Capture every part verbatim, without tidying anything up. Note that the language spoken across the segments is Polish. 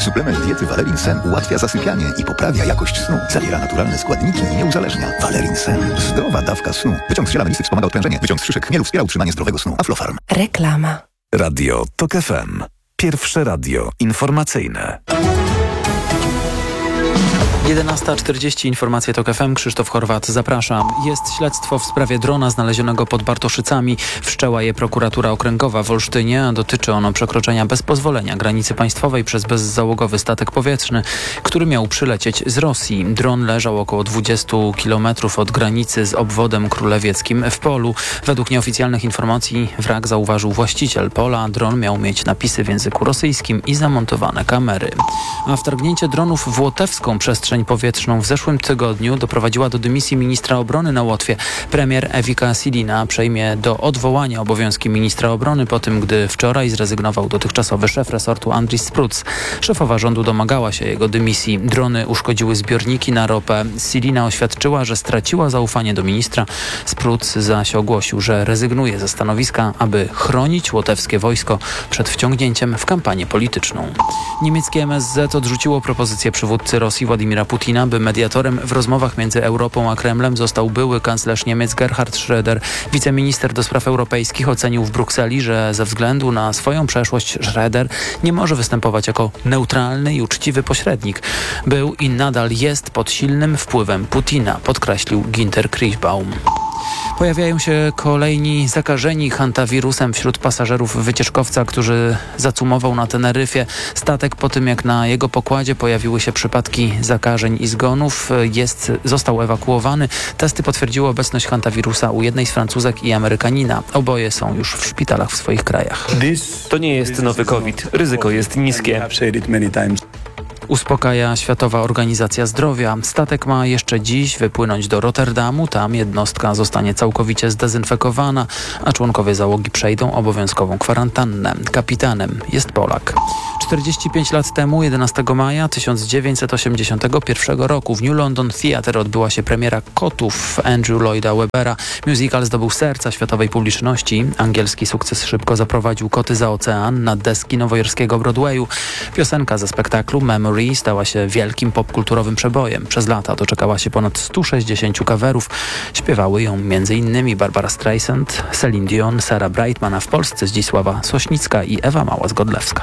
Suplement diety Valerin Sen ułatwia zasypianie i poprawia jakość snu. Zawiera naturalne składniki i nie uzależnia. Valerin Sen. Zdrowa dawka snu. Wyciąg z ziela melisy wspomaga odprężenie. Wyciąg z szyszek chmielu wspiera utrzymanie zdrowego snu. Aflofarm. Reklama. Radio TOK F M. Pierwsze radio informacyjne. jedenasta czterdzieści, informacje TOK F M, Krzysztof Horwat, zapraszam. Jest śledztwo w sprawie drona znalezionego pod Bartoszycami. Wszczęła je prokuratura okręgowa w Olsztynie, a dotyczy ono przekroczenia bez pozwolenia granicy państwowej przez bezzałogowy statek powietrzny, który miał przylecieć z Rosji. Dron leżał około dwadzieścia kilometrów od granicy z obwodem królewieckim w polu. Według nieoficjalnych informacji wrak zauważył właściciel pola. Dron miał mieć napisy w języku rosyjskim i zamontowane kamery. A wtargnięcie dronów w łotewską przestrzeń powietrzną w zeszłym tygodniu doprowadziła do dymisji ministra obrony na Łotwie. Premier Ewika Silina przejmie do odwołania obowiązki ministra obrony po tym, gdy wczoraj zrezygnował dotychczasowy szef resortu Andris Spruc. Szefowa rządu domagała się jego dymisji. Drony uszkodziły zbiorniki na ropę. Silina oświadczyła, że straciła zaufanie do ministra. Spruc zaś ogłosił, że rezygnuje ze stanowiska, aby chronić łotewskie wojsko przed wciągnięciem w kampanię polityczną. Niemieckie M S Z odrzuciło propozycję przywódcy Rosji Władimira Putina, by mediatorem w rozmowach między Europą a Kremlem został były kanclerz Niemiec Gerhard Schröder. Wiceminister do spraw europejskich ocenił w Brukseli, że ze względu na swoją przeszłość Schröder nie może występować jako neutralny i uczciwy pośrednik. Był i nadal jest pod silnym wpływem Putina, podkreślił Ginter Kriechbaum. Pojawiają się kolejni zakażeni hantawirusem wśród pasażerów wycieczkowca, który zacumował na Teneryfie. Statek po tym, jak na jego pokładzie pojawiły się przypadki zakażeń i zgonów, jest, został ewakuowany. Testy potwierdziły obecność hantawirusa u jednej z Francuzek i Amerykanina. Oboje są już w szpitalach w swoich krajach. To nie jest nowy COVID. Ryzyko jest niskie. Uspokaja Światowa Organizacja Zdrowia. Statek ma jeszcze dziś wypłynąć do Rotterdamu. Tam jednostka zostanie całkowicie zdezynfekowana, a członkowie załogi przejdą obowiązkową kwarantannę. Kapitanem jest Polak. czterdzieści pięć lat temu, jedenastego maja tysiąc dziewięćset osiemdziesiątego pierwszego roku w New London Theatre odbyła się premiera Kotów Andrew Lloyda Webbera. Musical zdobył serca światowej publiczności. Angielski sukces szybko zaprowadził Koty za ocean na deski nowojorskiego Broadwayu. Piosenka ze spektaklu Memory stała się wielkim popkulturowym przebojem. Przez lata doczekała się ponad stu sześćdziesięciu coverów. Śpiewały ją m.in. Barbara Streisand, Celine Dion, Sarah Brightman, a w Polsce Zdzisława Sośnicka i Ewa Mała-Zgodlewska.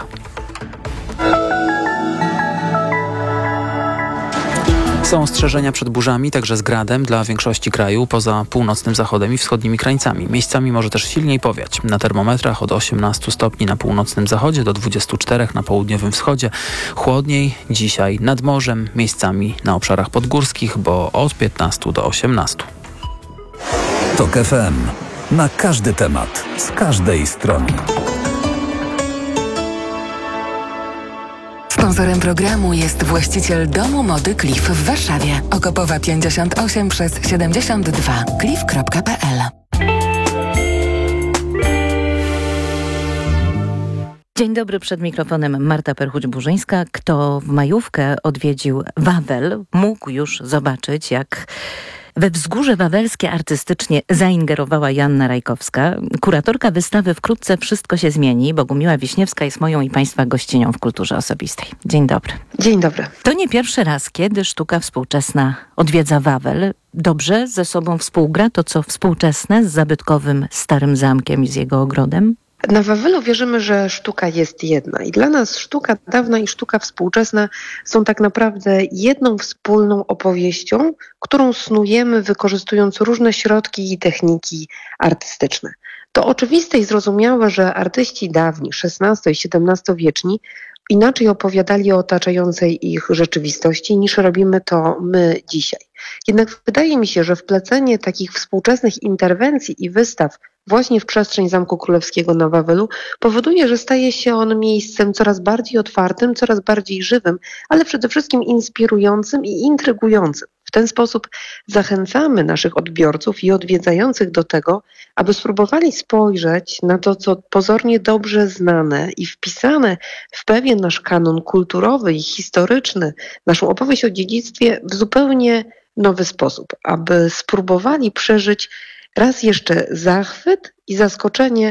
Są ostrzeżenia przed burzami, także z gradem dla większości kraju poza północnym zachodem i wschodnimi krańcami. Miejscami może też silniej powiać. Na termometrach od osiemnastu stopni na północnym zachodzie do dwudziestu czterech na południowym wschodzie. Chłodniej dzisiaj nad morzem, miejscami na obszarach podgórskich, bo od piętnastu do osiemnastu. TOK F M. Na każdy temat, z każdej strony. Sponsorem programu jest właściciel domu mody Cliff w Warszawie. Okopowa pięćdziesiąt osiem przez siedemdziesiąt dwa. cliff kropka p l. Dzień dobry, przed mikrofonem Marta Perchuć-Burzyńska. Kto w majówkę odwiedził Wawel, mógł już zobaczyć, jak we wzgórze wawelskie artystycznie zaingerowała Joanna Rajkowska. Kuratorka wystawy Wkrótce wszystko się zmieni. Bogumiła Wiśniewska jest moją i Państwa gościnią w Kulturze Osobistej. Dzień dobry. Dzień dobry. To nie pierwszy raz, kiedy sztuka współczesna odwiedza Wawel. Dobrze ze sobą współgra to, co współczesne z zabytkowym Starym Zamkiem i z jego ogrodem? Na Wawelu wierzymy, że sztuka jest jedna i dla nas sztuka dawna i sztuka współczesna są tak naprawdę jedną wspólną opowieścią, którą snujemy wykorzystując różne środki i techniki artystyczne. To oczywiste i zrozumiałe, że artyści dawni, szesnasto- i siedemnastowieczni, inaczej opowiadali o otaczającej ich rzeczywistości niż robimy to my dzisiaj. Jednak wydaje mi się, że wplecenie takich współczesnych interwencji i wystaw właśnie w przestrzeń Zamku Królewskiego na Wawelu powoduje, że staje się on miejscem coraz bardziej otwartym, coraz bardziej żywym, ale przede wszystkim inspirującym i intrygującym. W ten sposób zachęcamy naszych odbiorców i odwiedzających do tego, aby spróbowali spojrzeć na to, co pozornie dobrze znane i wpisane w pewien nasz kanon kulturowy i historyczny, naszą opowieść o dziedzictwie w zupełnie nowy sposób, aby spróbowali przeżyć raz jeszcze zachwyt i zaskoczenie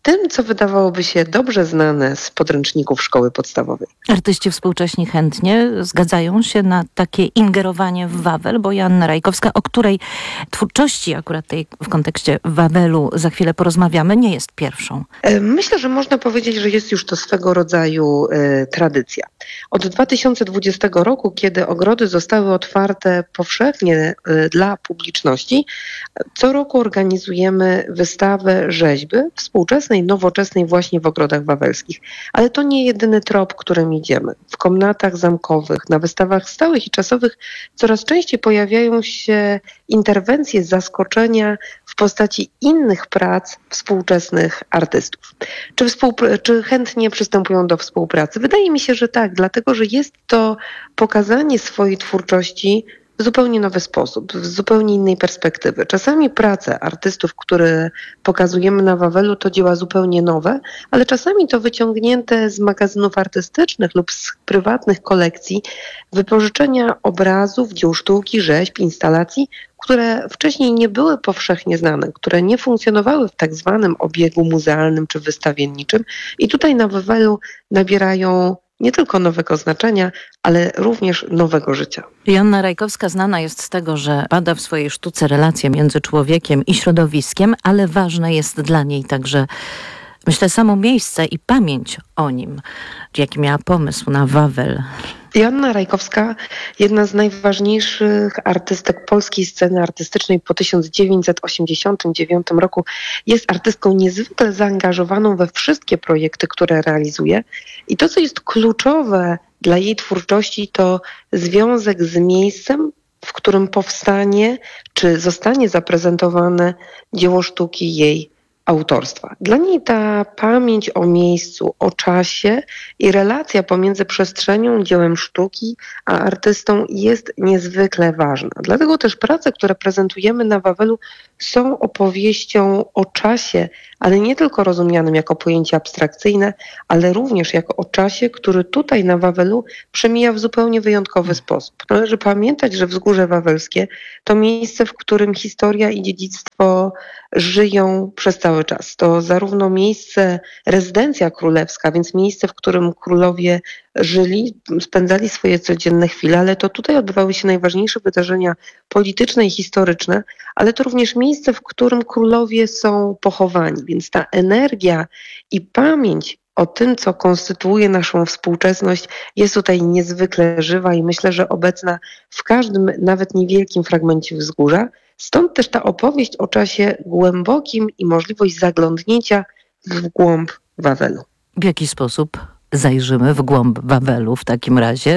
tym, co wydawałoby się dobrze znane z podręczników szkoły podstawowej. Artyści współcześni chętnie zgadzają się na takie ingerowanie w Wawel, bo Joanna Rajkowska, o której twórczości akurat tej w kontekście Wawelu za chwilę porozmawiamy, nie jest pierwszą. Myślę, że można powiedzieć, że jest już to swego rodzaju e, tradycja. Od dwa tysiące dwudziestego roku, kiedy ogrody zostały otwarte powszechnie e, dla publiczności, co roku organizujemy wystawę rzeźby współczesnej, nowoczesnej właśnie w ogrodach wawelskich. Ale to nie jedyny trop, którym idziemy. W komnatach zamkowych, na wystawach stałych i czasowych coraz częściej pojawiają się interwencje, zaskoczenia w postaci innych prac współczesnych artystów. Czy, współpr- czy chętnie przystępują do współpracy? Wydaje mi się, że tak, dlatego że jest to pokazanie swojej twórczości w zupełnie nowy sposób, z zupełnie innej perspektywy. Czasami prace artystów, które pokazujemy na Wawelu, to dzieła zupełnie nowe, ale czasami to wyciągnięte z magazynów artystycznych lub z prywatnych kolekcji wypożyczenia obrazów, dzieł sztuki, rzeźb, instalacji, które wcześniej nie były powszechnie znane, które nie funkcjonowały w tak zwanym obiegu muzealnym czy wystawienniczym i tutaj na Wawelu nabierają nie tylko nowego znaczenia, ale również nowego życia. Joanna Rajkowska znana jest z tego, że bada w swojej sztuce relacje między człowiekiem i środowiskiem, ale ważne jest dla niej także, myślę, samo miejsce i pamięć o nim. Jaki miała pomysł na Wawel? Joanna Rajkowska, jedna z najważniejszych artystek polskiej sceny artystycznej po tysiąc dziewięćset osiemdziesiątym dziewiątym roku, jest artystką niezwykle zaangażowaną we wszystkie projekty, które realizuje. I to, co jest kluczowe dla jej twórczości, to związek z miejscem, w którym powstanie czy zostanie zaprezentowane dzieło sztuki jej autorstwa. Dla niej ta pamięć o miejscu, o czasie i relacja pomiędzy przestrzenią, dziełem sztuki, a artystą jest niezwykle ważna. Dlatego też prace, które prezentujemy na Wawelu, są opowieścią o czasie, ale nie tylko rozumianym jako pojęcie abstrakcyjne, ale również jako o czasie, który tutaj na Wawelu przemija w zupełnie wyjątkowy sposób. Należy pamiętać, że Wzgórze Wawelskie to miejsce, w którym historia i dziedzictwo żyją przez cały czas. To zarówno miejsce, rezydencja królewska, więc miejsce, w którym królowie żyli, spędzali swoje codzienne chwile, ale to tutaj odbywały się najważniejsze wydarzenia polityczne i historyczne, ale to również miejsce, w którym królowie są pochowani. Więc ta energia i pamięć o tym, co konstytuuje naszą współczesność, jest tutaj niezwykle żywa i myślę, że obecna w każdym, nawet niewielkim fragmencie Wzgórza. Stąd też ta opowieść o czasie głębokim i możliwość zaglądnięcia w głąb Wawelu. W jaki sposób zajrzymy w głąb Wawelu w takim razie?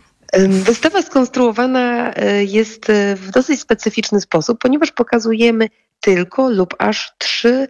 Wystawa skonstruowana jest w dosyć specyficzny sposób, ponieważ pokazujemy tylko lub aż trzy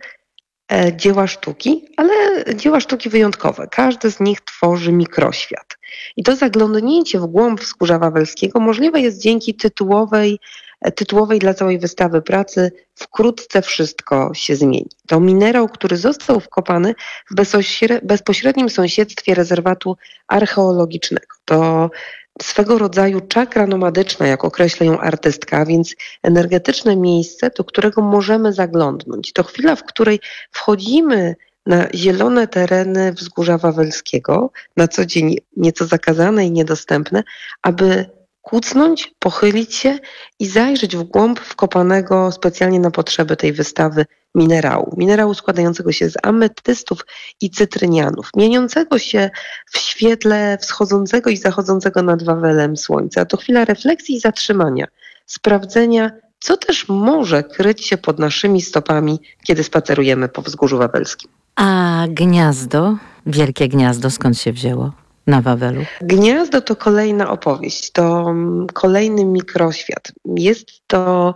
dzieła sztuki, ale dzieła sztuki wyjątkowe. Każde z nich tworzy mikroświat. I to zaglądnięcie w głąb Wzgórza Wawelskiego możliwe jest dzięki tytułowej, tytułowej dla całej wystawy pracy Wkrótce wszystko się zmieni. To minerał, który został wkopany w bezpośrednim sąsiedztwie rezerwatu archeologicznego. To swego rodzaju czakra nomadyczna, jak określa ją artystka, więc energetyczne miejsce, do którego możemy zaglądnąć. To chwila, w której wchodzimy na zielone tereny Wzgórza Wawelskiego, na co dzień nieco zakazane i niedostępne, aby kucnąć, pochylić się i zajrzeć w głąb wkopanego specjalnie na potrzeby tej wystawy minerału. Minerału składającego się z ametystów i cytrynianów, mieniącego się w świetle wschodzącego i zachodzącego nad Wawelem słońca. To chwila refleksji i zatrzymania, sprawdzenia, co też może kryć się pod naszymi stopami, kiedy spacerujemy po Wzgórzu Wawelskim. A gniazdo, wielkie gniazdo, skąd się wzięło na Wawelu? Gniazdo to kolejna opowieść, to kolejny mikroświat. Jest to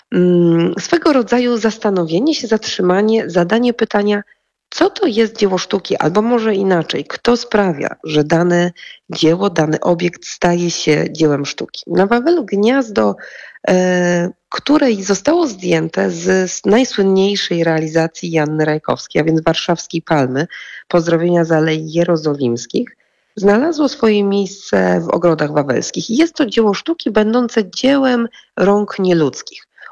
um, swego rodzaju zastanowienie się, zatrzymanie, zadanie pytania, co to jest dzieło sztuki, albo może inaczej, kto sprawia, że dane dzieło, dany obiekt staje się dziełem sztuki. Na Wawelu gniazdo, e, której zostało zdjęte z, z najsłynniejszej realizacji Joanny Rajkowskiej, a więc warszawskiej Palmy, pozdrowienia z Alei Jerozolimskich, znalazło swoje miejsce w ogrodach wawelskich. Jest to dzieło sztuki będące dziełem rąk nieludzkich.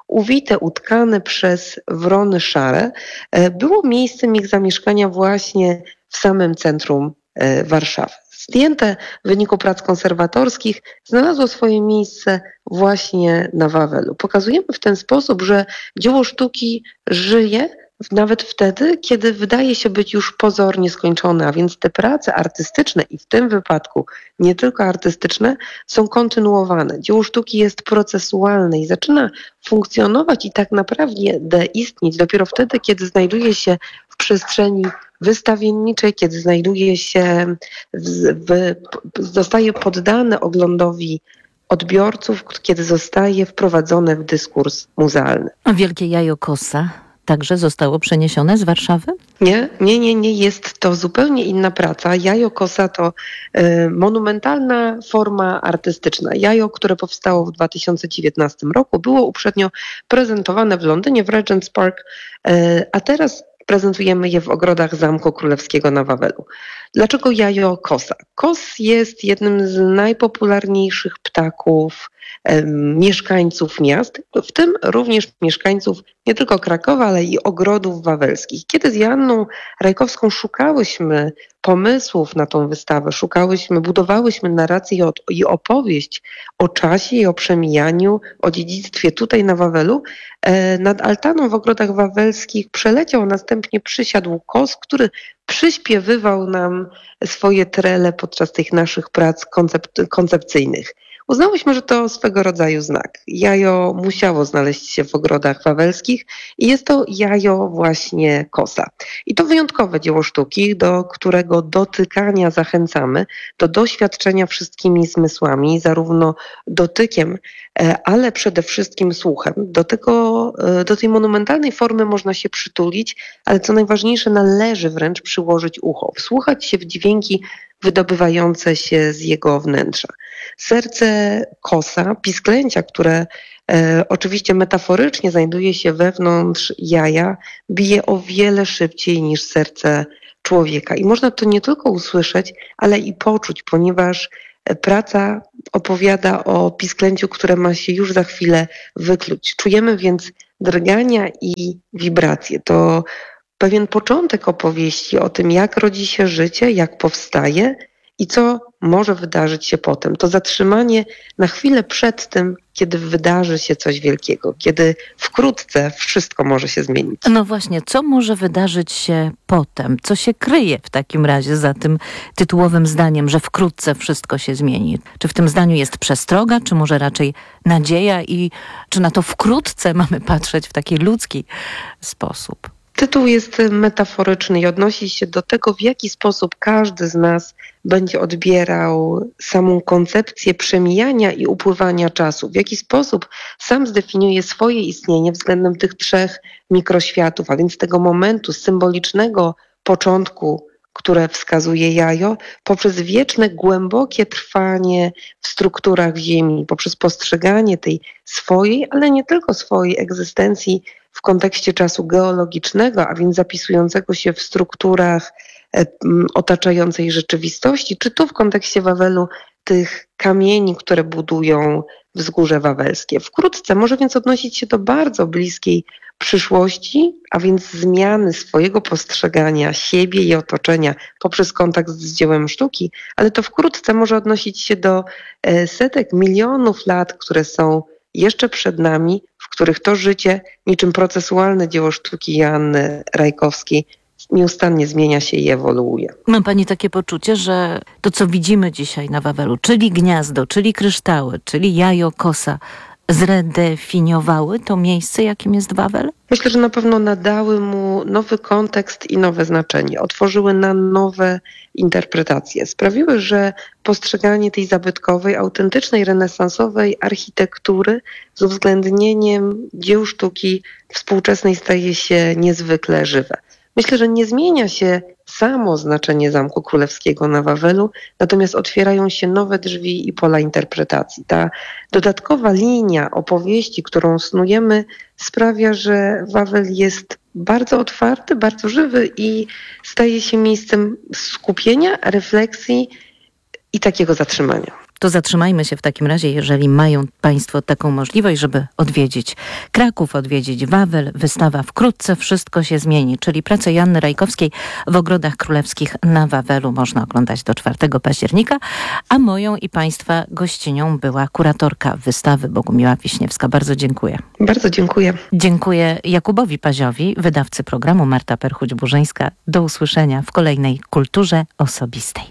uwite, utkane przez wrony szare, było miejscem ich zamieszkania właśnie w samym centrum Warszawy. Zdjęte w wyniku prac konserwatorskich znalazło swoje miejsce właśnie na Wawelu. Pokazujemy w ten sposób, że dzieło sztuki żyje nawet wtedy, kiedy wydaje się być już pozornie skończone, a więc te prace artystyczne i w tym wypadku nie tylko artystyczne są kontynuowane. Dzieło sztuki jest procesualne i zaczyna funkcjonować i tak naprawdę istnieć dopiero wtedy, kiedy znajduje się w przestrzeni wystawienniczej, kiedy znajduje się, w, w, zostaje poddane oglądowi odbiorców, kiedy zostaje wprowadzone w dyskurs muzealny. A Wielkie Jajo Kossa także zostało przeniesione z Warszawy? Nie, nie, nie, nie. Jest to zupełnie inna praca. Jajo Kossa to y, monumentalna forma artystyczna. Jajo, które powstało w dwa tysiące dziewiętnastym roku, było uprzednio prezentowane w Londynie, w Regent's Park, y, a teraz prezentujemy je w ogrodach Zamku Królewskiego na Wawelu. Dlaczego jajo kosa? Kos jest jednym z najpopularniejszych ptaków em, mieszkańców miast, w tym również mieszkańców nie tylko Krakowa, ale i ogrodów wawelskich. Kiedy z Joanną Rajkowską szukałyśmy pomysłów na tą wystawę, szukałyśmy, budowałyśmy narrację i opowieść o czasie i o przemijaniu, o dziedzictwie tutaj na Wawelu, e, nad altaną w ogrodach wawelskich przeleciał, następnie przysiadł kos, który przyśpiewywał nam swoje trele podczas tych naszych prac koncept, koncepcyjnych. Uznałyśmy, że to swego rodzaju znak. Jajo musiało znaleźć się w ogrodach wawelskich i jest to jajo właśnie kosa. I to wyjątkowe dzieło sztuki, do którego dotykania zachęcamy, do doświadczenia wszystkimi zmysłami, zarówno dotykiem, ale przede wszystkim słuchem. Do tego, do tej monumentalnej formy można się przytulić, ale co najważniejsze, należy wręcz przyłożyć ucho, wsłuchać się w dźwięki wydobywające się z jego wnętrza. Serce kosa, pisklęcia, które e, oczywiście metaforycznie znajduje się wewnątrz jaja, bije o wiele szybciej niż serce człowieka. I można to nie tylko usłyszeć, ale i poczuć, ponieważ praca opowiada o pisklęciu, które ma się już za chwilę wykluć. Czujemy więc drgania i wibracje. To pewien początek opowieści o tym, jak rodzi się życie, jak powstaje i co może wydarzyć się potem. To zatrzymanie na chwilę przed tym, kiedy wydarzy się coś wielkiego, kiedy wkrótce wszystko może się zmienić. No właśnie, co może wydarzyć się potem? Co się kryje w takim razie za tym tytułowym zdaniem, że wkrótce wszystko się zmieni? Czy w tym zdaniu jest przestroga, czy może raczej nadzieja i czy na to wkrótce mamy patrzeć w taki ludzki sposób? Tytuł jest metaforyczny i odnosi się do tego, w jaki sposób każdy z nas będzie odbierał samą koncepcję przemijania i upływania czasu, w jaki sposób sam zdefiniuje swoje istnienie względem tych trzech mikroświatów, a więc tego momentu symbolicznego początku, które wskazuje jajo, poprzez wieczne, głębokie trwanie w strukturach Ziemi, poprzez postrzeganie tej swojej, ale nie tylko swojej egzystencji w kontekście czasu geologicznego, a więc zapisującego się w strukturach otaczającej rzeczywistości, czy tu w kontekście Wawelu tych kamieni, które budują wzgórze wawelskie. Wkrótce może więc odnosić się do bardzo bliskiej przyszłości, a więc zmiany swojego postrzegania siebie i otoczenia poprzez kontakt z dziełem sztuki, ale to wkrótce może odnosić się do setek milionów lat, które są jeszcze przed nami, w których to życie, niczym procesualne dzieło sztuki Joanny Rajkowskiej, nieustannie zmienia się i ewoluuje. Ma pani takie poczucie, że to, co widzimy dzisiaj na Wawelu, czyli gniazdo, czyli kryształy, czyli jajo kosa, zredefiniowały to miejsce, jakim jest Wawel? Myślę, że na pewno nadały mu nowy kontekst i nowe znaczenie. Otworzyły na nowe interpretacje. Sprawiły, że postrzeganie tej zabytkowej, autentycznej, renesansowej architektury z uwzględnieniem dzieł sztuki współczesnej staje się niezwykle żywe. Myślę, że nie zmienia się samo znaczenie Zamku Królewskiego na Wawelu, natomiast otwierają się nowe drzwi i pola interpretacji. Ta dodatkowa linia opowieści, którą snujemy, sprawia, że Wawel jest bardzo otwarty, bardzo żywy i staje się miejscem skupienia, refleksji i takiego zatrzymania. to zatrzymajmy się w takim razie, jeżeli mają Państwo taką możliwość, żeby odwiedzić Kraków, odwiedzić Wawel. Wystawa wkrótce wszystko się zmieni, czyli pracę Joanny Rajkowskiej w Ogrodach Królewskich na Wawelu można oglądać do czwartego października, a moją i Państwa gościnią była kuratorka wystawy Bogumiła Wiśniewska. Bardzo dziękuję. Bardzo dziękuję. Dziękuję Jakubowi Paziowi, wydawcy programu, Marta Perchuć-Burzyńska. Do usłyszenia w kolejnej Kulturze Osobistej.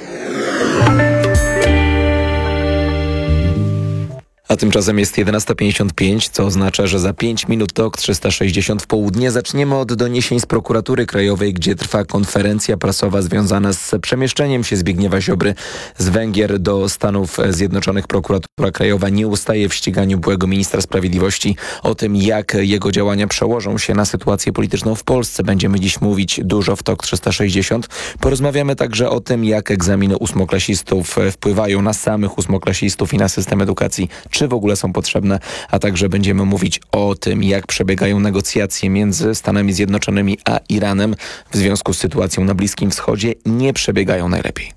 A tymczasem jest jedenasta pięćdziesiąt pięć, co oznacza, że za pięć minut TOK trzysta sześćdziesiąt w południe zaczniemy od doniesień z Prokuratury Krajowej, gdzie trwa konferencja prasowa związana z przemieszczeniem się Zbigniewa Ziobry z Węgier do Stanów Zjednoczonych. Prokuratura Krajowa nie ustaje w ściganiu byłego ministra sprawiedliwości. O tym, jak jego działania przełożą się na sytuację polityczną w Polsce, będziemy dziś mówić dużo w TOK trzysta sześćdziesiąt. Porozmawiamy także o tym, jak egzaminy ósmoklasistów wpływają na samych ósmoklasistów i na system edukacji, czy w ogóle są potrzebne, a także będziemy mówić o tym, jak przebiegają negocjacje między Stanami Zjednoczonymi a Iranem w związku z sytuacją na Bliskim Wschodzie. Nie przebiegają najlepiej.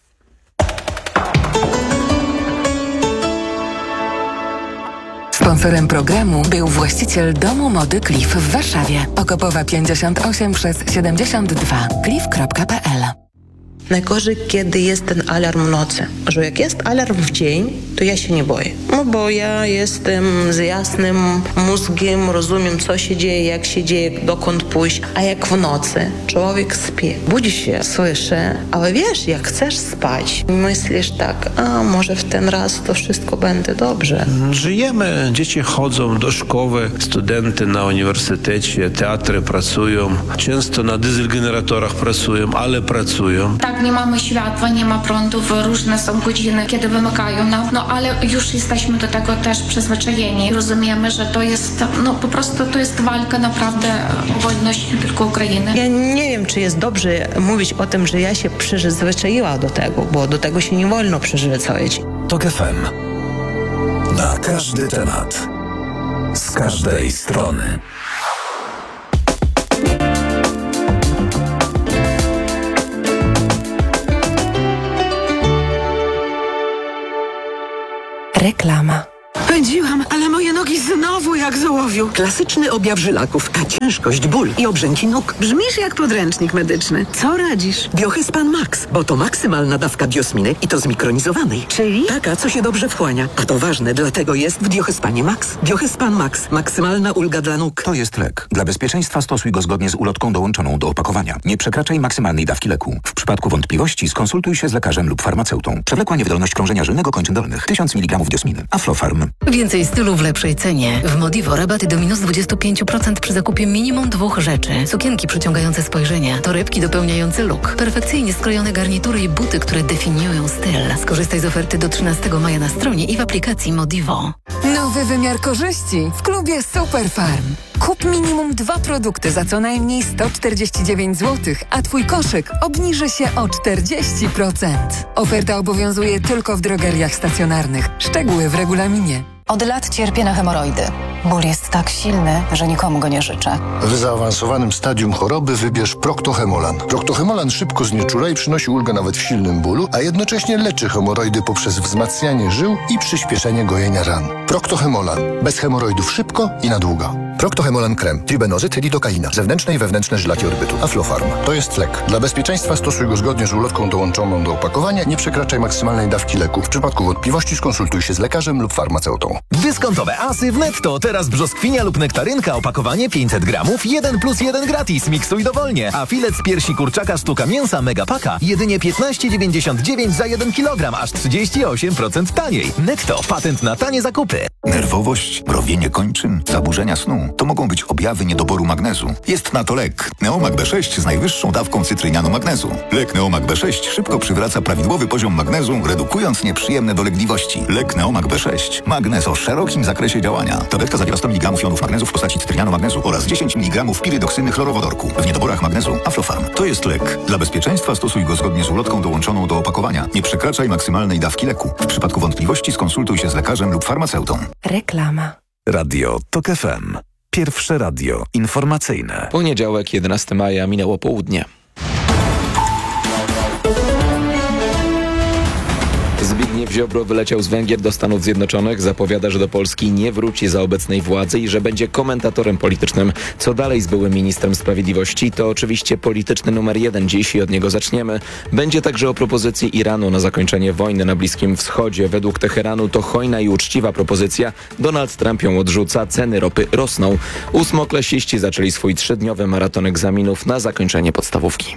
Sponsorem programu był właściciel domu mody Cliff w Warszawie. Okopowa pięćdziesiąt osiem przez siedemdziesiąt dwa. cliff kropka p l. Najgorzej, kiedy jest ten alarm w nocy. Że jak jest alarm w dzień, to ja się nie boję. No bo ja jestem z jasnym mózgiem, rozumiem, co się dzieje, jak się dzieje, dokąd pójść. A jak w nocy człowiek śpi, budzi się, słyszy, ale wiesz, jak chcesz spać, myślisz tak, a może w ten raz to wszystko będzie dobrze. Żyjemy, dzieci chodzą do szkoły, studenty na uniwersytecie, teatry pracują, często na dieselgeneratorach pracują, ale pracują. Tak, nie mamy światła, nie ma prądów, różne są godziny, kiedy wymykają nam, no ale już jesteśmy do tego też przyzwyczajeni. Rozumiemy, że to jest, no po prostu to jest walka naprawdę o wolność nie tylko Ukrainy. Ja nie wiem, czy jest dobrze mówić o tym, że ja się przyzwyczaiła do tego, bo do tego się nie wolno przyzwyczaić. TOK F M. Na każdy temat. Z każdej strony. Reklama. Pędziłam, ale moje nogi znowu jak z ołowiu. Klasyczny objaw żylaków, a ciężkość, ból i obrzęki nóg. Brzmisz jak podręcznik medyczny. Co radzisz? Biohyspan Max, bo to maksymalna dawka biosminy i to zmikronizowanej. Czyli? Taka, co się dobrze wchłania. A to ważne, dlatego jest w Biohyspanie Max. Biohyspan Max. Maksymalna ulga dla nóg. To jest lek. Dla bezpieczeństwa stosuj go zgodnie z ulotką dołączoną do opakowania. Nie przekraczaj maksymalnej dawki leku. W przypadku wątpliwości skonsultuj się z lekarzem lub farmaceutą. Przewlekła niewydolność krążenia żylnego kończyn dolnych. tysiąc miligramów diosminy. Aflofarm. Więcej stylu w lepszej cenie. W Modivo rabaty do minus dwadzieścia pięć procent przy zakupie minimum dwóch rzeczy. Sukienki przyciągające spojrzenie, torebki dopełniające look, perfekcyjnie skrojone garnitury i buty, które definiują styl. Skorzystaj z oferty do trzynastego maja na stronie i w aplikacji Modivo. Nowy wymiar korzyści w klubie Superfarm. Kup minimum dwa produkty za co najmniej sto czterdzieści dziewięć złotych, a Twój koszyk obniży się o czterdzieści procent. Oferta obowiązuje tylko w drogeriach stacjonarnych. Szczegóły w regulaminie. Od lat cierpię na hemoroidy. Ból jest tak silny, że nikomu go nie życzę. W zaawansowanym stadium choroby wybierz Proctohemolan. Proctohemolan szybko znieczula i przynosi ulgę nawet w silnym bólu, a jednocześnie leczy hemoroidy poprzez wzmacnianie żył i przyspieszenie gojenia ran. Proctohemolan. Bez hemoroidów szybko i na długo. Proctohemolan krem. Tribenozyt, lidokaina. Zewnętrzne i wewnętrzne żylaki odbytu. Aflofarm. To jest lek. Dla bezpieczeństwa stosuj go zgodnie z ulotką dołączoną do opakowania. Nie przekraczaj maksymalnej dawki leku. W przypadku wątpliwości skonsultuj się z lekarzem lub farmaceutą. Dyskontowe asy w Netto. Teraz brzoskwinia lub nektarynka, opakowanie pięćset gramów, jeden plus jeden gratis. Miksuj dowolnie. A filet z piersi kurczaka sztuka mięsa Megapaka jedynie piętnaście dziewięćdziesiąt dziewięć za jeden kilogram, aż trzydzieści osiem procent taniej. Netto. Patent na tanie zakupy. Nerwowość, mrowienie kończyn, zaburzenia snu to mogą być objawy niedoboru magnezu. Jest na to lek. Neomag B sześć z najwyższą dawką cytrynianu magnezu. Lek Neomag B sześć szybko przywraca prawidłowy poziom magnezu, redukując nieprzyjemne dolegliwości. Lek Neomag B sześć. Magnez o szerokim zakresie działania. Tabletka zawiera sto miligramów jonów magnezu w postaci cytrynianu magnezu oraz dziesięć miligramów pirydoksyny chlorowodorku. W niedoborach magnezu Aflofarm. To jest lek. Dla bezpieczeństwa stosuj go zgodnie z ulotką dołączoną do opakowania. Nie przekraczaj maksymalnej dawki leku. W przypadku wątpliwości skonsultuj się z lekarzem lub farmaceutą. Reklama. Radio TOK F M. Pierwsze radio informacyjne. Poniedziałek, jedenastego maja, minęło południe. Zbigniew Zbigniew Ziobro wyleciał z Węgier do Stanów Zjednoczonych. Zapowiada, że do Polski nie wróci za obecnej władzy i że będzie komentatorem politycznym. Co dalej z byłym ministrem sprawiedliwości? To oczywiście polityczny numer jeden dziś i od niego zaczniemy. Będzie także o propozycji Iranu na zakończenie wojny na Bliskim Wschodzie. Według Teheranu to hojna i uczciwa propozycja. Donald Trump ją odrzuca, ceny ropy rosną. Ósmoklasiści zaczęli swój trzydniowy maraton egzaminów na zakończenie podstawówki.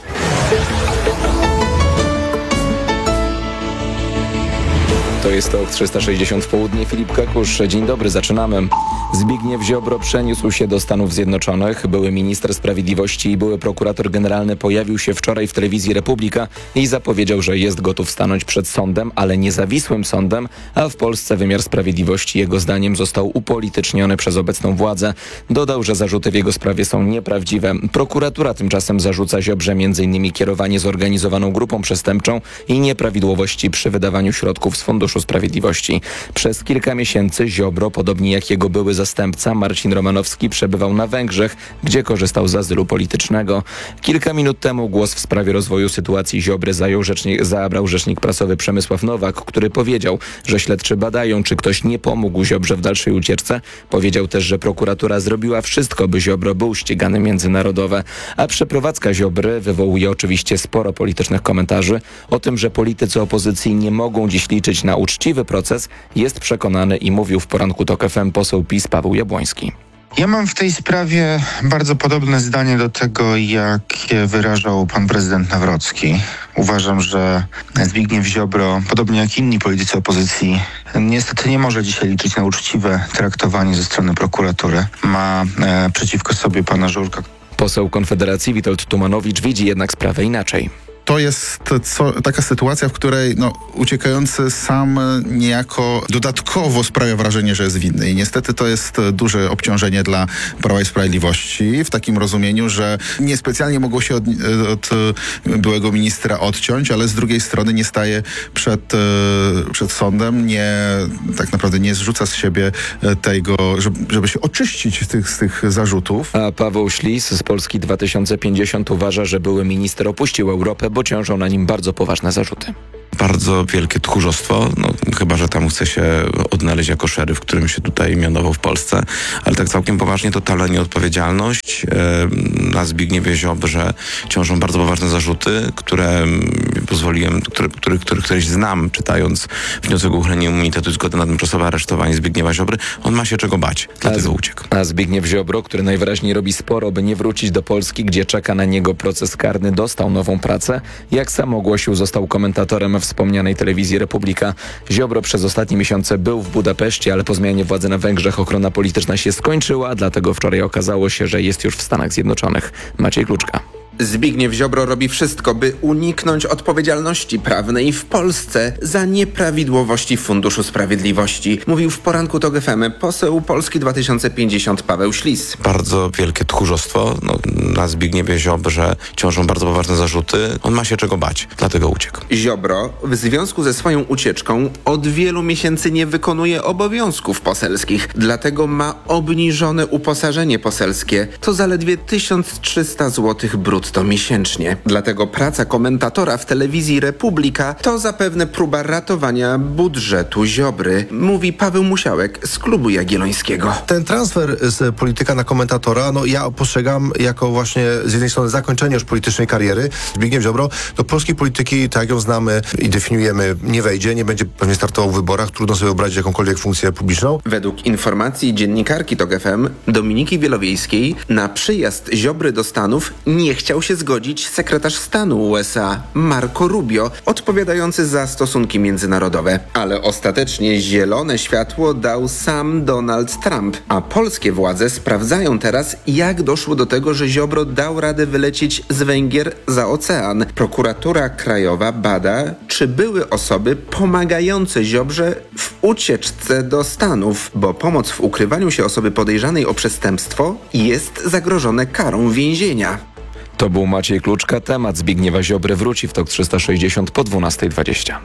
To jest TOK trzysta sześćdziesiąt w południe. Filip Kakusz, dzień dobry, zaczynamy. Zbigniew Ziobro przeniósł się do Stanów Zjednoczonych. Były minister sprawiedliwości i były prokurator generalny pojawił się wczoraj w telewizji Republika i zapowiedział, że jest gotów stanąć przed sądem, ale niezawisłym sądem, a w Polsce wymiar sprawiedliwości jego zdaniem został upolityczniony przez obecną władzę. Dodał, że zarzuty w jego sprawie są nieprawdziwe. Prokuratura tymczasem zarzuca Ziobrze m in kierowanie zorganizowaną grupą przestępczą i nieprawidłowości przy wydawaniu środków z Funduszu Sprawiedliwości. Przez kilka miesięcy Ziobro, podobnie jak jego były zastępca Marcin Romanowski, przebywał na Węgrzech, gdzie korzystał z azylu politycznego. Kilka minut temu głos w sprawie rozwoju sytuacji Ziobry zajął rzecznik, zabrał rzecznik prasowy Przemysław Nowak, który powiedział, że śledczy badają, czy ktoś nie pomógł Ziobrze w dalszej ucieczce. Powiedział też, że prokuratura zrobiła wszystko, by Ziobro był ścigany międzynarodowo. A przeprowadzka Ziobry wywołuje oczywiście sporo politycznych komentarzy. O tym, że politycy opozycji nie mogą dziś liczyć na uczciwy proces, jest przekonany i mówił w poranku TOK F M poseł PiS Paweł Jabłoński. Ja mam w tej sprawie bardzo podobne zdanie do tego, jakie wyrażał pan prezydent Nawrocki. Uważam, że Zbigniew Ziobro, podobnie jak inni politycy opozycji, niestety nie może dzisiaj liczyć na uczciwe traktowanie ze strony prokuratury. Ma e, przeciwko sobie pana Żurka. Poseł Konfederacji Witold Tumanowicz widzi jednak sprawę inaczej. To jest co, taka sytuacja, w której no, uciekający sam niejako dodatkowo sprawia wrażenie, że jest winny. I niestety to jest duże obciążenie dla Prawa i Sprawiedliwości w takim rozumieniu, że niespecjalnie mogło się od, od byłego ministra odciąć, ale z drugiej strony nie staje przed, przed sądem, nie, tak naprawdę nie zrzuca z siebie tego, żeby, żeby się oczyścić z tych, z tych zarzutów. A Paweł Ślis z Polski dwa tysiące pięćdziesiąt uważa, że były minister opuścił Europę, bo ciążą na nim bardzo poważne zarzuty. Bardzo wielkie tchórzostwo, no, chyba że tam chce się odnaleźć jako szeryf, którym się tutaj mianował w Polsce, ale tak całkiem poważnie totalna nieodpowiedzialność. E, na Zbigniewie Ziobrze ciążą bardzo poważne zarzuty, które pozwoliłem, które, które, które, któreś znam, czytając wniosek o uchylenie immunitetu i zgodę na tymczasowe aresztowanie Zbigniewa Ziobry. On ma się czego bać, dlatego uciekł. A Zbigniew Ziobro, który najwyraźniej robi sporo, by nie wrócić do Polski, gdzie czeka na niego proces karny, dostał nową pracę. Jak sam ogłosił, został komentatorem wspomnianej telewizji Republika. Ziobro przez ostatnie miesiące był w Budapeszcie, ale po zmianie władzy na Węgrzech ochrona polityczna się skończyła, dlatego wczoraj okazało się, że jest już w Stanach Zjednoczonych. Maciej Kluczka. Zbigniew Ziobro robi wszystko, by uniknąć odpowiedzialności prawnej w Polsce za nieprawidłowości w Funduszu Sprawiedliwości. Mówił w poranku TOK F M poseł Polski dwa tysiące pięćdziesiąt Paweł Ślis. Bardzo wielkie tchórzostwo. No, na Zbigniewie Ziobrze ciążą bardzo poważne zarzuty. On ma się czego bać, dlatego uciekł. Ziobro w związku ze swoją ucieczką od wielu miesięcy nie wykonuje obowiązków poselskich, dlatego ma obniżone uposażenie poselskie. To zaledwie tysiąc trzysta złotych brutto to miesięcznie. Dlatego praca komentatora w telewizji Republika to zapewne próba ratowania budżetu Ziobry, mówi Paweł Musiałek z Klubu Jagiellońskiego. Ten transfer z polityka na komentatora, no ja postrzegam jako właśnie z jednej strony zakończenie już politycznej kariery. Zbigniew Ziobro do polskiej polityki, tak jak ją znamy i definiujemy, nie wejdzie, nie będzie pewnie startował w wyborach, trudno sobie wyobrazić jakąkolwiek funkcję publiczną. Według informacji dziennikarki TOK F M Dominiki Wielowiejskiej na przyjazd Ziobry do Stanów nie chciał się zgodzić sekretarz stanu U S A Marco Rubio, odpowiadający za stosunki międzynarodowe. Ale ostatecznie zielone światło dał sam Donald Trump, a polskie władze sprawdzają teraz, jak doszło do tego, że Ziobro dał radę wylecieć z Węgier za ocean. Prokuratura Krajowa bada, czy były osoby pomagające Ziobrze w ucieczce do Stanów, bo pomoc w ukrywaniu się osoby podejrzanej o przestępstwo jest zagrożone karą więzienia. To był Maciej Kluczka. Temat Zbigniewa Ziobry wróci w TOK trzysta sześćdziesiąt po dwunasta dwadzieścia.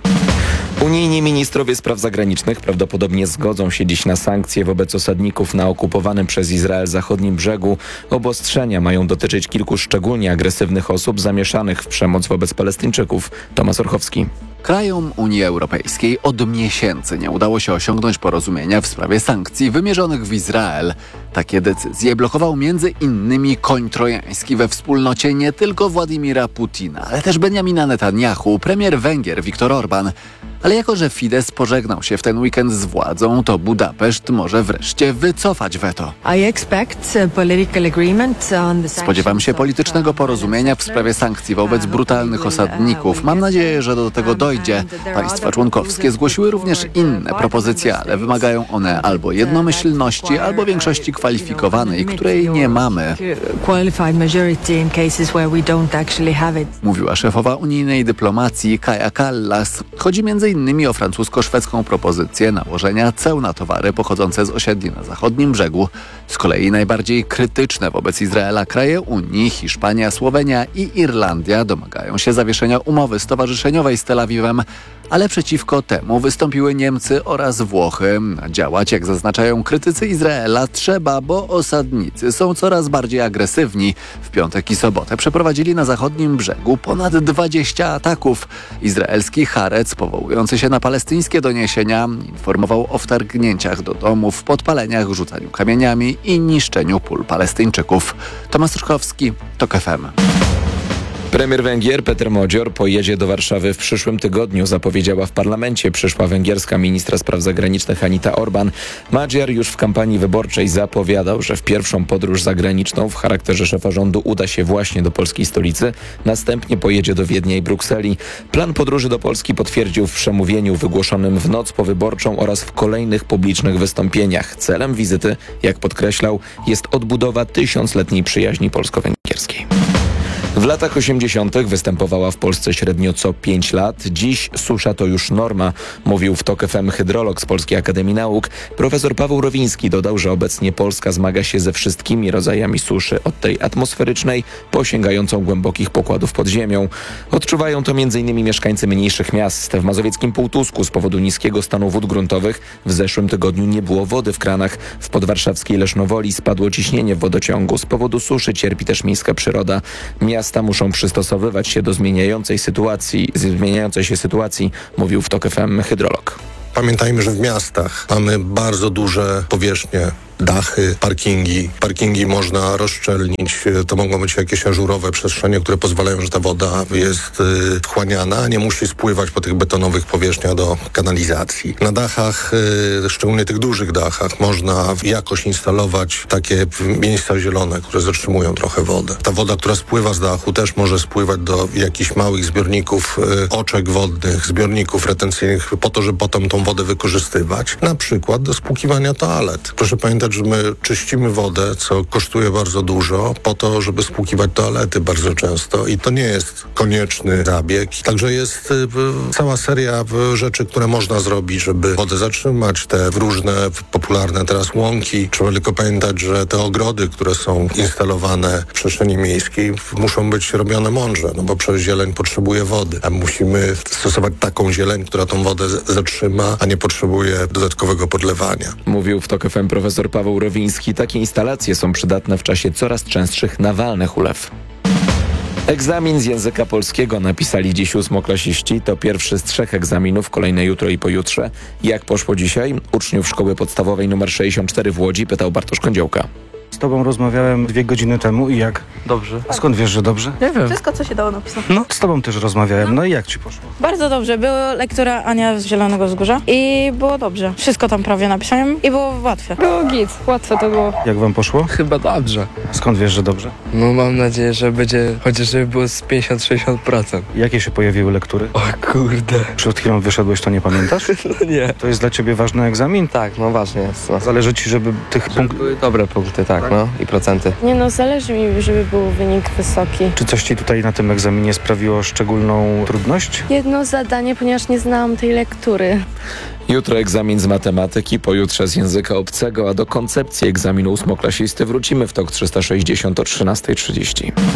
Unijni ministrowie spraw zagranicznych prawdopodobnie zgodzą się dziś na sankcje wobec osadników na okupowanym przez Izrael zachodnim brzegu. Obostrzenia mają dotyczyć kilku szczególnie agresywnych osób zamieszanych w przemoc wobec Palestyńczyków. Tomasz Orchowski. Krajom Unii Europejskiej od miesięcy nie udało się osiągnąć porozumienia w sprawie sankcji wymierzonych w Izrael. Takie decyzje blokował między innymi koń trojański we wspólnocie nie tylko Władimira Putina, ale też Benjamina Netanyahu, premier Węgier Viktor Orban. Ale jako że Fidesz pożegnał się w ten weekend z władzą, to Budapeszt może wreszcie wycofać weto. Spodziewam się politycznego porozumienia w sprawie sankcji wobec brutalnych osadników. Mam nadzieję, że do tego dojdzie. Państwa członkowskie zgłosiły również inne propozycje, ale wymagają one albo jednomyślności, albo większości kwalifikowanej, której nie mamy. Mówiła szefowa unijnej dyplomacji Kaja Kallas. Chodzi między innymi o francusko-szwedzką propozycję nałożenia ceł na towary pochodzące z osiedli na zachodnim brzegu. Z kolei najbardziej krytyczne wobec Izraela kraje Unii, Hiszpania, Słowenia i Irlandia domagają się zawieszenia umowy stowarzyszeniowej z Tel Awiwem, ale przeciwko temu wystąpiły Niemcy oraz Włochy. Działać, jak zaznaczają krytycy Izraela, trzeba, bo osadnicy są coraz bardziej agresywni. W piątek i sobotę przeprowadzili na zachodnim brzegu ponad dwadzieścia ataków. Izraelski Haaretz, powołujący się na palestyńskie doniesienia, informował o wtargnięciach do domów, podpaleniach, rzucaniu kamieniami i niszczeniu pól Palestyńczyków. Tomasz Ruszkowski, TOK F M. Premier Węgier Peter Modzior pojedzie do Warszawy w przyszłym tygodniu, zapowiedziała w parlamencie przyszła węgierska ministra spraw zagranicznych Anita Orban. Magyar już w kampanii wyborczej zapowiadał, że w pierwszą podróż zagraniczną w charakterze szefa rządu uda się właśnie do polskiej stolicy, następnie pojedzie do Wiednia i Brukseli. Plan podróży do Polski potwierdził w przemówieniu wygłoszonym w noc powyborczą oraz w kolejnych publicznych wystąpieniach. Celem wizyty, jak podkreślał, jest odbudowa tysiącletniej przyjaźni polsko-węgierskiej. W latach osiemdziesiątych występowała w Polsce średnio co pięć lat. Dziś susza to już norma, mówił w TOK F M hydrolog z Polskiej Akademii Nauk. Profesor Paweł Rowiński dodał, że obecnie Polska zmaga się ze wszystkimi rodzajami suszy, od tej atmosferycznej po sięgającą głębokich pokładów pod ziemią. Odczuwają to między innymi mieszkańcy mniejszych miast. W mazowieckim Półtusku z powodu niskiego stanu wód gruntowych w zeszłym tygodniu nie było wody w kranach. W podwarszawskiej Lesznowoli spadło ciśnienie w wodociągu. Z powodu suszy cierpi też miejska przyroda. Miasta muszą przystosowywać się do zmieniającej sytuacji, zmieniającej się sytuacji, mówił w TOK F M hydrolog. Pamiętajmy, że w miastach mamy bardzo duże powierzchnie, dachy, parkingi. Parkingi można rozszczelnić. To mogą być jakieś ażurowe przestrzenie, które pozwalają, że ta woda jest y, wchłaniana, nie musi spływać po tych betonowych powierzchniach do kanalizacji. Na dachach, y, szczególnie tych dużych dachach, można jakoś instalować takie miejsca zielone, które zatrzymują trochę wodę. Ta woda, która spływa z dachu, też może spływać do jakichś małych zbiorników, y, oczek wodnych, zbiorników retencyjnych, po to, żeby potem tą wodę wykorzystywać. Na przykład do spłukiwania toalet. Proszę pamiętać, że my czyścimy wodę, co kosztuje bardzo dużo, po to, żeby spłukiwać toalety bardzo często i to nie jest konieczny zabieg. Także jest y, cała seria y, rzeczy, które można zrobić, żeby wodę zatrzymać, te różne popularne teraz łąki. Trzeba tylko pamiętać, że te ogrody, które są instalowane w przestrzeni miejskiej, muszą być robione mądrze, no bo przecież zieleń potrzebuje wody, a musimy stosować taką zieleń, która tą wodę z- zatrzyma, a nie potrzebuje dodatkowego podlewania. Mówił w TOK F M profesor Paweł Rowiński. Takie instalacje są przydatne w czasie coraz częstszych nawalnych ulew. Egzamin z języka polskiego napisali dziś ósmoklasiści. To pierwszy z trzech egzaminów, kolejne jutro i pojutrze. Jak poszło dzisiaj? Uczniów szkoły podstawowej nr sześćdziesiąt cztery w Łodzi pytał Bartosz Kądziołka. Z tobą rozmawiałem dwie godziny temu i jak? Dobrze. A skąd wiesz, że dobrze? Nie wiem. Wszystko, co się dało napisać. No, z tobą też rozmawiałem. No i jak ci poszło? Bardzo dobrze. Była lektura Ania z Zielonego Wzgórza i było dobrze. Wszystko tam prawie napisałem i było łatwe. Było git. Łatwe to było. Jak wam poszło? Chyba dobrze. Skąd wiesz, że dobrze? No mam nadzieję, że będzie, chociaż żeby było z pięćdziesiąt do sześćdziesięciu procent. Jakie się pojawiły lektury? O kurde. Przed chwilą wyszedłeś, to nie pamiętasz? No nie. To jest dla ciebie ważny egzamin? Tak, no ważne jest. No. Zależy ci, żeby tych Żeby punktów... były dobre punkty, tak, no i procenty. Nie no, zależy mi, żeby był wynik wysoki. Czy coś ci tutaj na tym egzaminie sprawiło szczególną trudność? Jedno zadanie, ponieważ nie znałam tej lektury. Jutro egzamin z matematyki, pojutrze z języka obcego, a do koncepcji egzaminu ósmoklasisty wrócimy w TOK trzysta sześćdziesiąt o trzynasta trzydzieści.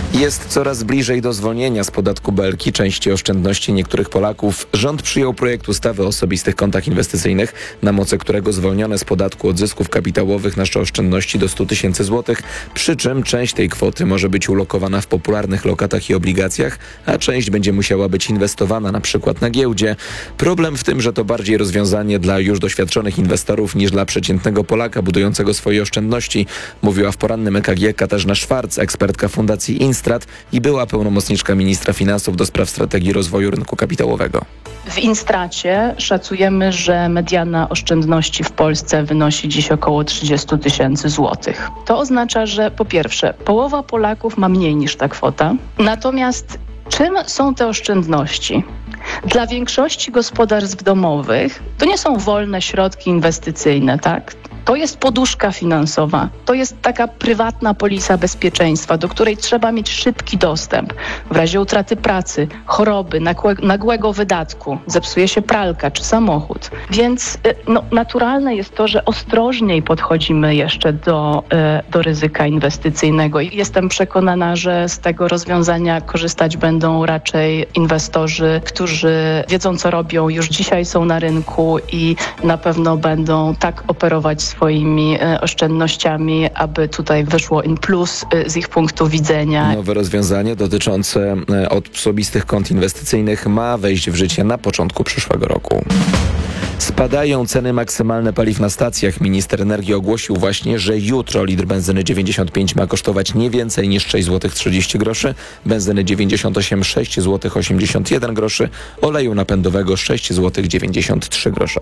Jest coraz bliżej do zwolnienia z podatku belki części oszczędności niektórych Polaków. Rząd przyjął projekt ustawy o osobistych kontach inwestycyjnych, na mocy którego zwolnione z podatku od zysków kapitałowych nasze oszczędności do stu tysięcy złotych, przy czym część tej kwoty może być ulokowana w popularnych lokatach i obligacjach, a część będzie musiała być inwestowana na przykład na giełdzie. Problem w tym, że to bardziej rozwiązanie dla już doświadczonych inwestorów niż dla przeciętnego Polaka budującego swoje oszczędności, mówiła w porannym E K G Katarzyna Szwarc, ekspertka Fundacji Instrat i była pełnomocniczka ministra finansów do spraw strategii rozwoju rynku kapitałowego. W Instracie szacujemy, że mediana oszczędności w Polsce wynosi dziś około trzydzieści tysięcy złotych. To oznacza, że po pierwsze połowa Polaków ma mniej niż ta kwota. Natomiast czym są te oszczędności? Dla większości gospodarstw domowych to nie są wolne środki inwestycyjne, tak? To jest poduszka finansowa, to jest taka prywatna polisa bezpieczeństwa, do której trzeba mieć szybki dostęp w razie utraty pracy, choroby, nagłego wydatku, zepsuje się pralka czy samochód. Więc no, naturalne jest to, że ostrożniej podchodzimy jeszcze do, do ryzyka inwestycyjnego. I jestem przekonana, że z tego rozwiązania korzystać będą raczej inwestorzy, którzy wiedzą, co robią, już dzisiaj są na rynku i na pewno będą tak operować swoimi oszczędnościami, aby tutaj wyszło in plus z ich punktu widzenia. Nowe rozwiązanie dotyczące osobistych kont inwestycyjnych ma wejść w życie na początku przyszłego roku. Spadają ceny maksymalne paliw na stacjach. Minister energii ogłosił właśnie, że jutro litr benzyny dziewięćdziesiąt pięć ma kosztować nie więcej niż sześć złotych trzydzieści groszy, benzyny dziewięćdziesiąt osiem sześć złotych osiemdziesiąt jeden groszy, oleju napędowego sześć złotych dziewięćdziesiąt trzy grosze.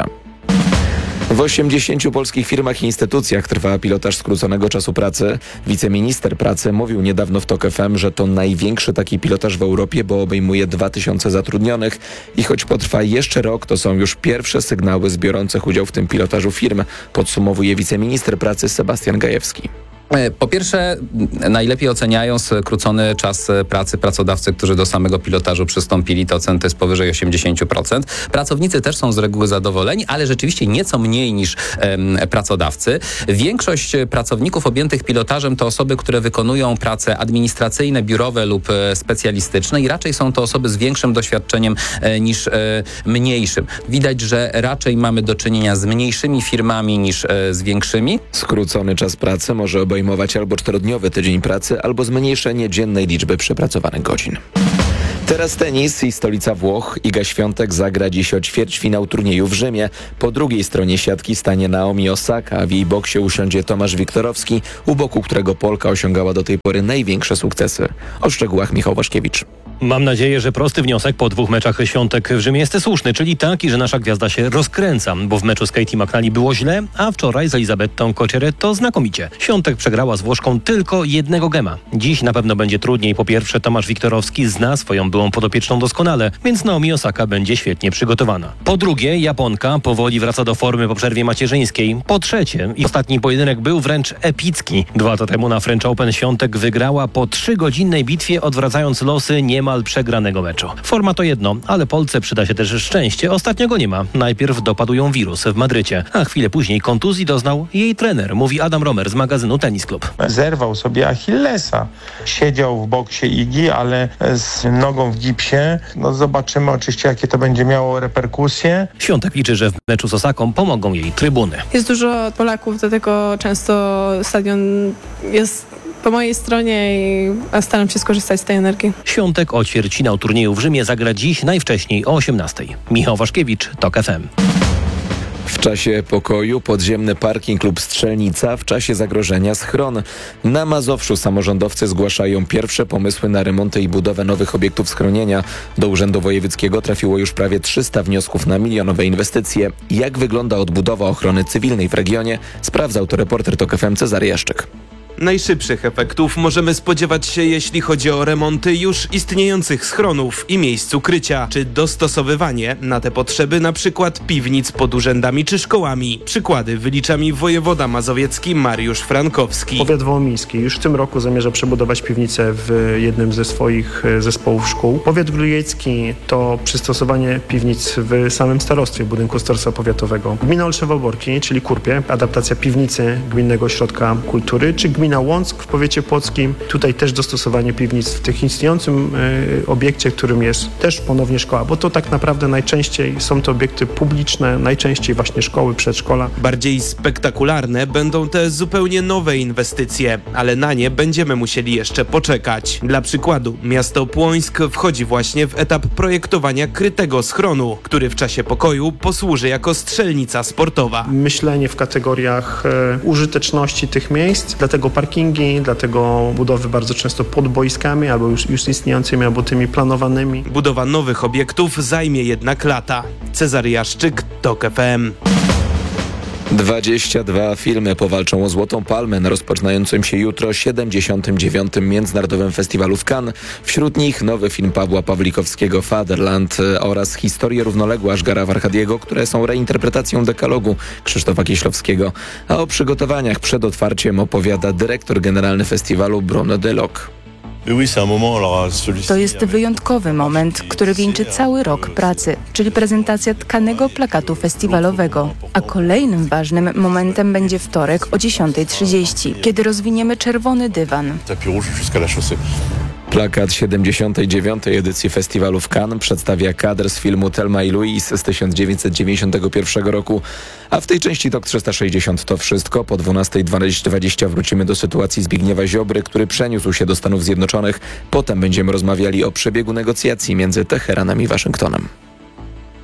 W osiemdziesięciu polskich firmach i instytucjach trwa pilotaż skróconego czasu pracy. Wiceminister pracy mówił niedawno w TOK F M, że to największy taki pilotaż w Europie, bo obejmuje dwa tysiące zatrudnionych. I choć potrwa jeszcze rok, to są już pierwsze sygnały z biorących udział w tym pilotażu firm, podsumowuje wiceminister pracy Sebastian Gajewski. Po pierwsze, najlepiej oceniają skrócony czas pracy pracodawcy, którzy do samego pilotażu przystąpili. To ocen to jest powyżej osiemdziesiąt procent. Pracownicy też są z reguły zadowoleni, ale rzeczywiście nieco mniej niż um, pracodawcy. Większość pracowników objętych pilotażem to osoby, które wykonują prace administracyjne, biurowe lub specjalistyczne i raczej są to osoby z większym doświadczeniem e, niż e, mniejszym. Widać, że raczej mamy do czynienia z mniejszymi firmami niż e, z większymi. Skrócony czas pracy może obejmować albo czterodniowy tydzień pracy, albo zmniejszenie dziennej liczby przepracowanych godzin. Teraz tenis i stolica Włoch. Iga Świątek zagra dziś o ćwierćfinał turnieju w Rzymie. Po drugiej stronie siatki stanie Naomi Osaka, a w jej boksie usiądzie Tomasz Wiktorowski, u boku którego Polka osiągała do tej pory największe sukcesy. O szczegółach Michał Waszkiewicz. Mam nadzieję, że prosty wniosek po dwóch meczach Świątek w Rzymie jest słuszny, czyli taki, że nasza gwiazda się rozkręca, bo w meczu z Katie McNally było źle, a wczoraj z Elizabettą Cocciaretto znakomicie. Świątek przegrała z Włoszką tylko jednego gema. Dziś na pewno będzie trudniej. Po pierwsze, Tomasz Wiktorowski zna swoją byłą podopieczną doskonale, więc Naomi Osaka będzie świetnie przygotowana. Po drugie, Japonka powoli wraca do formy po przerwie macierzyńskiej. Po trzecie, i ostatni pojedynek był wręcz epicki. Dwa lata temu na French Open Świątek wygrała po trzygodzinnej bitwie, odwracając losy niemal przegranego meczu. Forma to jedno, ale Polce przyda się też szczęście. Ostatnio go nie ma. Najpierw dopadł ją wirus w Madrycie, a chwilę później kontuzji doznał jej trener, mówi Adam Romer z magazynu Tennis Club. Zerwał sobie Achillesa. Siedział w boksie Igi, ale z nogą w gipsie. No zobaczymy oczywiście, jakie to będzie miało reperkusje. Świątek liczy, że w meczu z Osaką pomogą jej trybuny. Jest dużo Polaków, dlatego często stadion jest po mojej stronie i staram się skorzystać z tej energii. Świątek o ćwierćfinał turnieju w Rzymie zagra dziś najwcześniej o osiemnastej. Michał Waszkiewicz, TOK F M. W czasie pokoju podziemny parking lub strzelnica, w czasie zagrożenia schron. Na Mazowszu samorządowcy zgłaszają pierwsze pomysły na remonty i budowę nowych obiektów schronienia. Do Urzędu Wojewódzkiego trafiło już prawie trzysta wniosków na milionowe inwestycje. Jak wygląda odbudowa ochrony cywilnej w regionie? Sprawdzał to reporter TOK F M Cezary Jaszczyk. Najszybszych efektów możemy spodziewać się, jeśli chodzi o remonty już istniejących schronów i miejsc ukrycia, czy dostosowywanie na te potrzeby na przykład piwnic pod urzędami czy szkołami. Przykłady wylicza mi wojewoda mazowiecki Mariusz Frankowski. Powiat wołomiński już w tym roku zamierza przebudować piwnicę w jednym ze swoich zespołów szkół. Powiat grujecki to przystosowanie piwnic w samym starostwie, budynku starostwa powiatowego. Gmina Olszewo Borki, czyli Kurpie, adaptacja piwnicy Gminnego Ośrodka Kultury, czy gmina Gmina Łąck w powiecie płockim. Tutaj też dostosowanie piwnic w tych istniejącym y, obiekcie, którym jest też ponownie szkoła, bo to tak naprawdę najczęściej są to obiekty publiczne, najczęściej właśnie szkoły, przedszkola. Bardziej spektakularne będą te zupełnie nowe inwestycje, ale na nie będziemy musieli jeszcze poczekać. Dla przykładu, miasto Płońsk wchodzi właśnie w etap projektowania krytego schronu, który w czasie pokoju posłuży jako strzelnica sportowa. Myślenie w kategoriach e, użyteczności tych miejsc, dlatego parkingi, dlatego budowy bardzo często pod boiskami, albo już, już istniejącymi, albo tymi planowanymi. Budowa nowych obiektów zajmie jednak lata. Cezary Jaszczyk, TOK F M. dwadzieścia dwa filmy powalczą o Złotą Palmę na rozpoczynającym się jutro siedemdziesiątym dziewiątym Międzynarodowym Festiwalu w Cannes. Wśród nich nowy film Pawła Pawlikowskiego Fatherland oraz Historie równoległe Ashgara Farhadiego, które są reinterpretacją dekalogu Krzysztofa Kieślowskiego. A o przygotowaniach przed otwarciem opowiada dyrektor generalny festiwalu Bruno Deloc. To jest wyjątkowy moment, który wieńczy cały rok pracy, czyli prezentacja tkanego plakatu festiwalowego. A kolejnym ważnym momentem będzie wtorek o dziesiątej trzydzieści, kiedy rozwiniemy czerwony dywan. Plakat siedemdziesiątej dziewiątej edycji festiwalu w Cannes przedstawia kadr z filmu Thelma i Louise z tysiąc dziewięćset dziewięćdziesiątego pierwszego roku. A w tej części TOK trzysta sześćdziesiąt to wszystko. Po dwunastej dwadzieścia wrócimy do sytuacji Zbigniewa Ziobry, który przeniósł się do Stanów Zjednoczonych. Potem będziemy rozmawiali o przebiegu negocjacji między Teheranem i Waszyngtonem.